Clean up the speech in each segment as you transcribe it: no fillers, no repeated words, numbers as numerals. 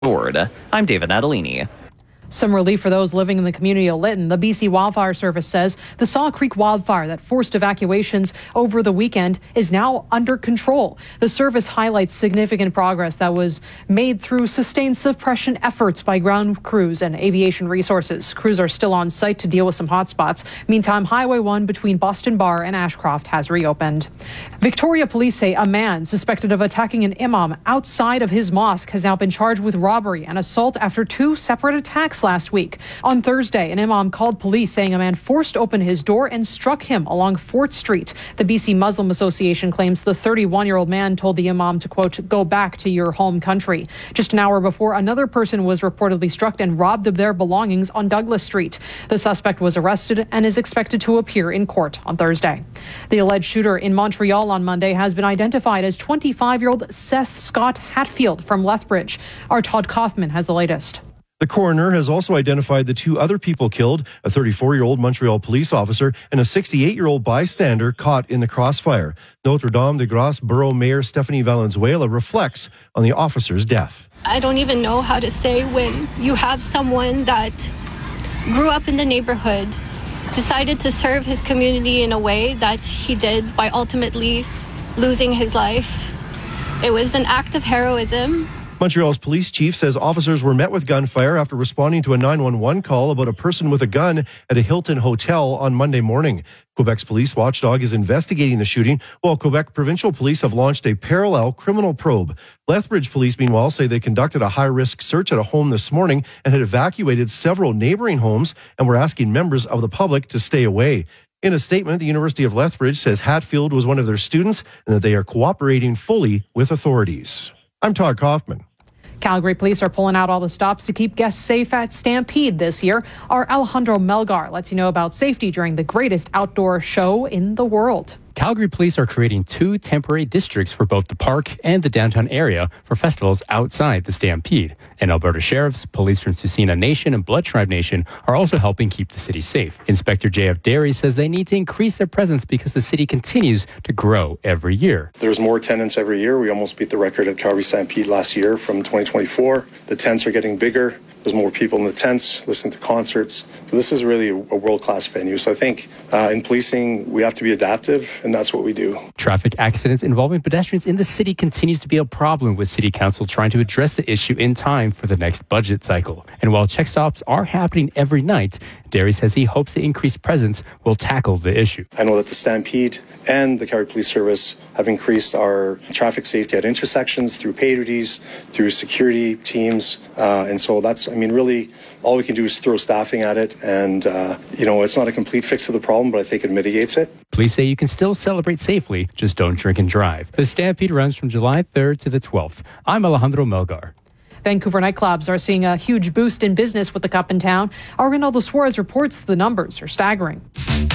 I'm David Natalini. Some relief for those living in the community of Lytton. The BC Wildfire Service says the Saw Creek wildfire that forced evacuations over the weekend is now under control. The service highlights significant progress that was made through sustained suppression efforts by ground crews and aviation resources. Crews are still on site to deal with some hotspots. Meantime, Highway 1 between Boston Bar and Ashcroft has reopened. Victoria police say a man suspected of attacking an imam outside of his mosque has now been charged with robbery and assault after two separate attacks last week. On Thursday, an imam called police saying a man forced open his door and struck him along Fort Street. The BC Muslim Association claims the 31-year-old man told the imam to, quote, go back to your home country. Just an hour before, another person was reportedly struck and robbed of their belongings on Douglas Street. The suspect was arrested and is expected to appear in court on Thursday. The alleged shooter in Montreal on Monday has been identified as 25-year-old Seth Scott Hatfield from Lethbridge. Our Todd Kaufman has the latest. The coroner has also identified the two other people killed, a 34-year-old Montreal police officer and a 68-year-old bystander caught in the crossfire. Notre Dame de Grace Borough Mayor Stephanie Valenzuela reflects on the officer's death. I don't even know how to say when you have someone that grew up in the neighborhood, decided to serve his community in a way that he did by ultimately losing his life. It was an act of heroism. Montreal's police chief says officers were met with gunfire after responding to a 911 call about a person with a gun at a Hilton hotel on Monday morning. Quebec's police watchdog is investigating the shooting, while Quebec provincial police have launched a parallel criminal probe. Lethbridge police, meanwhile, say they conducted a high-risk search at a home this morning and had evacuated several neighboring homes and were asking members of the public to stay away. In a statement, the University of Lethbridge says Hatfield was one of their students and that they are cooperating fully with authorities. I'm Todd Kaufman. Calgary police are pulling out all the stops to keep guests safe at Stampede this year. Our Alejandro Melgar lets you know about safety during the greatest outdoor show in the world. Calgary police are creating two temporary districts for both the park and the downtown area for festivals outside the Stampede. And Alberta sheriffs, police from Tsuut'ina Nation and Blood Tribe Nation are also helping keep the city safe. Inspector J.F. Derry says they need to increase their presence because the city continues to grow every year. There's more attendance every year. We almost beat the record at Calgary Stampede last year from 2024. The tents are getting bigger. There's more people in the tents, listening to concerts. So this is really a world-class venue. So I think in policing, we have to be adaptive, and that's what we do. Traffic accidents involving pedestrians in the city continues to be a problem, with City Council trying to address the issue in time for the next budget cycle. And while check stops are happening every night, Derry says he hopes the increased presence will tackle the issue. I know that the Stampede and the Calgary Police Service have increased our traffic safety at intersections through pay duties, through security teams. And so that's, really, all we can do is throw staffing at it. And, it's not a complete fix to the problem, but I think it mitigates it. Police say you can still celebrate safely, just don't drink and drive. The Stampede runs from July 3rd to the 12th. I'm Alejandro Melgar. Vancouver nightclubs are seeing a huge boost in business with the Cup in town. Our Ronaldo Suarez reports the numbers are staggering.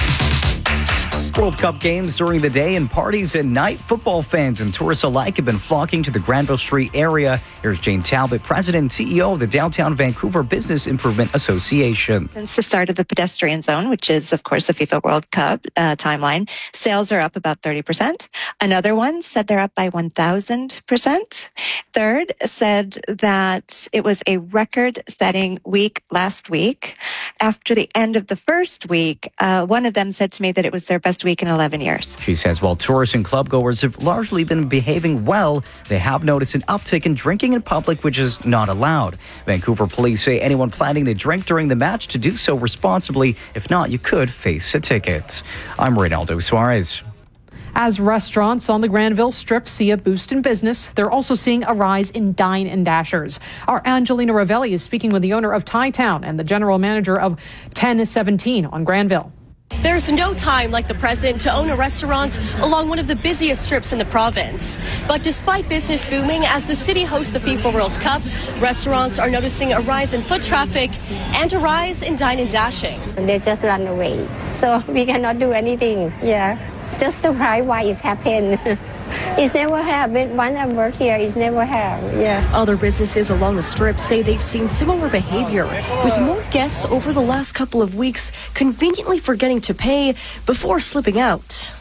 World Cup games during the day and parties at night. Football fans and tourists alike have been flocking to the Granville Street area. Here's Jane Talbot, President and CEO of the Downtown Vancouver Business Improvement Association. Since the start of the pedestrian zone, which is, of course, the FIFA World Cup timeline, sales are up about 30%. Another one said they're up by 1,000%. Third said that it was a record-setting week last week. After the end of the first week, one of them said to me that it was their best week in 11 years. She says while tourists and clubgoers have largely been behaving well, they have noticed an uptick in drinking in public, which is not allowed. Vancouver police say anyone planning to drink during the match to do so responsibly. If not, you could face a ticket. I'm Ronaldo Suarez. As restaurants on the Granville Strip see a boost in business, they're also seeing a rise in dine and dashers. Our Angelina Ravelli is speaking with the owner of Thai Town and the general manager of 1017 on Granville. There's no time like the present to own a restaurant along one of the busiest strips in the province. But despite business booming as the city hosts the FIFA World Cup, restaurants are noticing a rise in foot traffic and a rise in dine and dashing. They just run away, so we cannot do anything. Just surprised why it's happened. It's never happened. When I work here, it's never happened. Other businesses along the strip say they've seen similar behavior, with more guests over the last couple of weeks conveniently forgetting to pay before slipping out.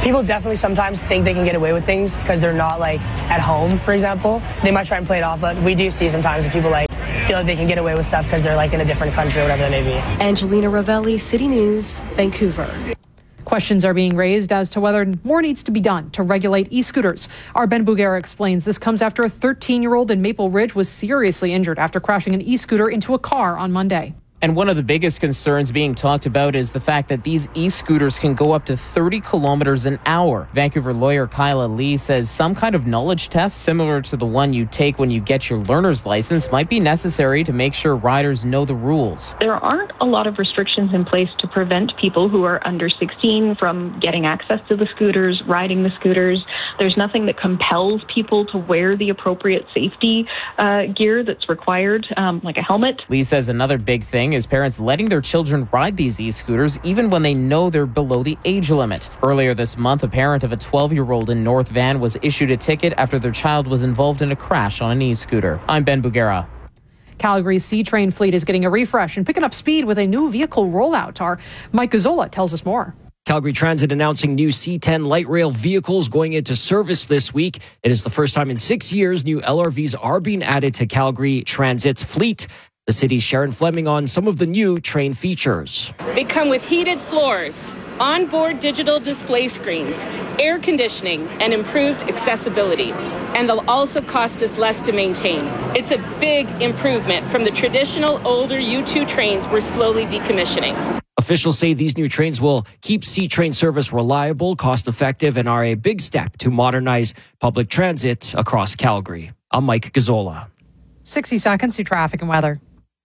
People definitely sometimes think they can get away with things because they're not like at home, for example. They might try and play it off, but we do see sometimes that people like feel like they can get away with stuff because they're like in a different country or whatever that may be. Angelina Ravelli, City News, Vancouver. Questions are being raised as to whether more needs to be done to regulate e-scooters. Our Ben Bugera explains this comes after a 13-year-old in Maple Ridge was seriously injured after crashing an e-scooter into a car on Monday. And one of the biggest concerns being talked about is the fact that these e-scooters can go up to 30 kilometers an hour. Vancouver lawyer Kyla Lee says some kind of knowledge test similar to the one you take when you get your learner's license might be necessary to make sure riders know the rules. There aren't a lot of restrictions in place to prevent people who are under 16 from getting access to the scooters, riding the scooters. There's nothing that compels people to wear the appropriate safety gear that's required, like a helmet. Lee says another big thing is parents letting their children ride these e-scooters even when they know they're below the age limit. Earlier this month, a parent of a 12-year-old in North Van was issued a ticket after their child was involved in a crash on an e-scooter. I'm Ben Bugera. Calgary's C-Train fleet is getting a refresh and picking up speed with a new vehicle rollout. Our Mike Gazzola tells us more. Calgary Transit announcing new C10 light rail vehicles going into service this week. It is the first time in 6 years new LRVs are being added to Calgary Transit's fleet. The city's Sharon Fleming on some of the new train features. They come with heated floors, onboard digital display screens, air conditioning, and improved accessibility. And they'll also cost us less to maintain. It's a big improvement from the traditional older U2 trains we're slowly decommissioning. Officials say these new trains will keep C-Train service reliable, cost-effective, and are a big step to modernize public transit across Calgary. I'm Mike Gazzola. 60 seconds to traffic and weather.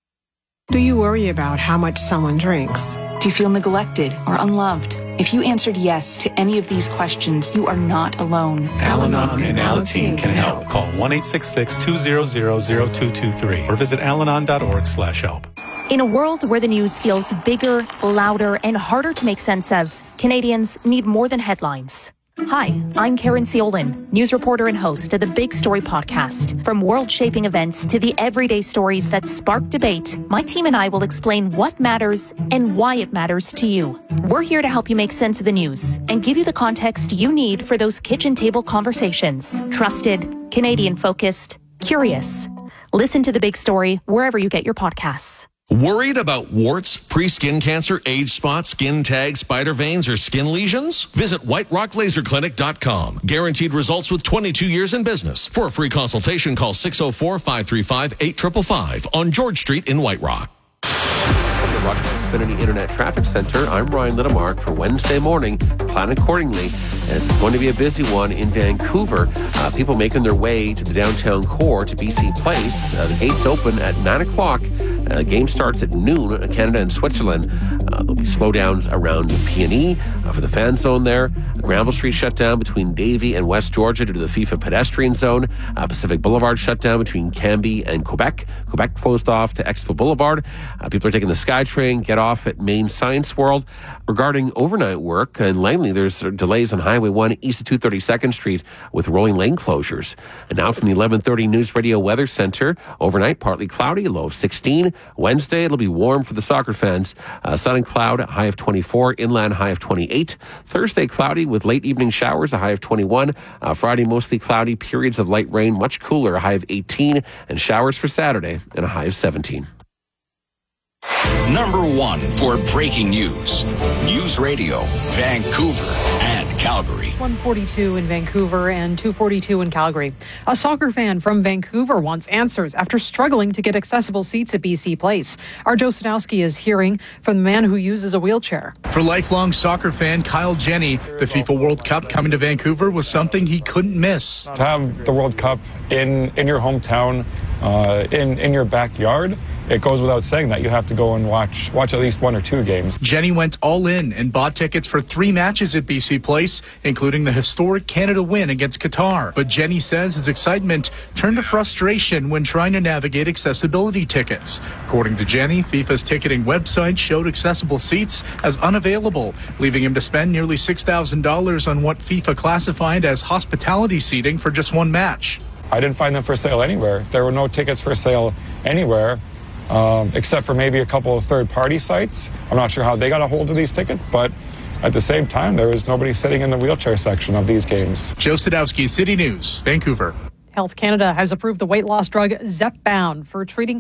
Do you worry about how much someone drinks? Do you feel neglected or unloved? If you answered yes to any of these questions, you are not alone. Al-Anon and Alateen can help. Call 1-866-200-0223 or visit alanon.org/help. In a world where the news feels bigger, louder, and harder to make sense of, Canadians need more than headlines. Hi, I'm Karen Ciolin, news reporter and host of the Big Story podcast. From world-shaping events to the everyday stories that spark debate, my team and I will explain what matters and why it matters to you. We're here to help you make sense of the news and give you the context you need for those kitchen table conversations. Trusted, Canadian-focused, curious. Listen to The Big Story wherever you get your podcasts. Worried about warts, pre-skin cancer, age spots, skin tags, spider veins, or skin lesions? Visit whiterocklaserclinic.com. Guaranteed results with 22 years in business. For a free consultation, call 604-535-8555 on George Street in White Rock. From the Rogers Xfinity Internet Traffic Center, I'm Ryan Littlemark for Wednesday morning. Plan accordingly, as it's going to be a busy one in Vancouver. People making their way to the downtown core to BC Place. The gates open at 9 o'clock. The game starts at noon, Canada and Switzerland. There'll be slowdowns around PNE for the fan zone there. Granville Street shut down between Davie and West Georgia due to the FIFA pedestrian zone. Pacific Boulevard shut down between Cambie and Quebec. Quebec closed off to Expo Boulevard. People are taking the SkyTrain, get off at Main Science World. Regarding overnight work in Langley, there's delays on Highway 1 east of 232nd Street with rolling lane closures. And now from the 11:30 News Radio Weather Center, overnight partly cloudy, low of 16. Wednesday, it'll be warm for the soccer fans. Sun and cloud, high of 24. Inland, high of 28. Thursday, cloudy with late evening showers, a high of 21. Friday, mostly cloudy, periods of light rain, much cooler, a high of 18. And showers for Saturday, and a high of 17. Number one for breaking news. News Radio, Vancouver and Calgary. 142 in Vancouver and 242 in Calgary. A soccer fan from Vancouver wants answers after struggling to get accessible seats at BC Place. Our Joe Sadowski is hearing from the man who uses a wheelchair. For lifelong soccer fan Kyle Jenny, the FIFA World Cup coming to Vancouver was something he couldn't miss. To have the World Cup in your hometown, in your backyard, it goes without saying that you have to go and watch at least one or two games. Jenny went all in and bought tickets for 3 matches at BC Place, including the historic Canada win against Qatar. But Jenny says his excitement turned to frustration when trying to navigate accessibility tickets. According to Jenny, FIFA's ticketing website showed accessible seats as unavailable, leaving him to spend nearly $6,000 on what FIFA classified as hospitality seating for just one match. I didn't find them for sale anywhere. There were no tickets for sale anywhere. Except for maybe a couple of third-party sites. I'm not sure how they got a hold of these tickets, but at the same time, there is nobody sitting in the wheelchair section of these games. Joe Sadowski, City News, Vancouver. Health Canada has approved the weight loss drug Zepbound for treating